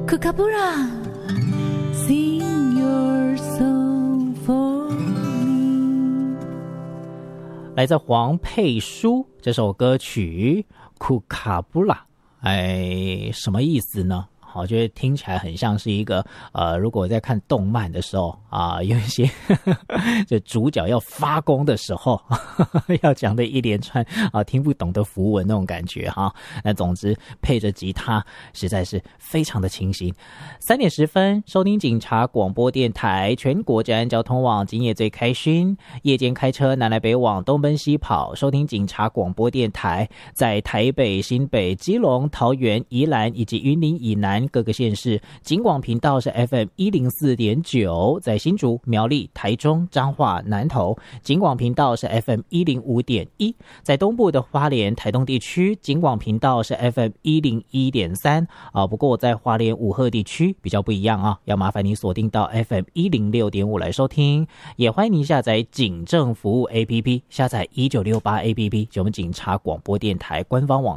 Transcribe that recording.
Kookaburra Sing your song for me 来自黄佩书这首歌曲 Kookaburra， 什么意思呢？我觉得听起来很像是一个如果在看动漫的时候有一些这主角要发功的时候要讲的一连串听不懂的符文那种感觉哈。那总之配着吉他实在是非常的清新。3点10分，收听警察广播电台，全国治安交通网，今夜最开心，夜间开车南来北往，东奔西跑，收听警察广播电台，在台北、新北、基隆、桃园、宜兰以及云林以南各个县市，警广频道是 FM104.9， 在新竹、苗栗、台中、彰化、南投，警广频道是 FM105.1， 在东部的花莲、台东地区，警广频道是 FM101.3， 不过在花莲五鹤地区比较不一样要麻烦你锁定到 FM106.5 来收听，也欢迎您下载警政服务 APP， 下载1968 APP， 就我们警察广播电台官方网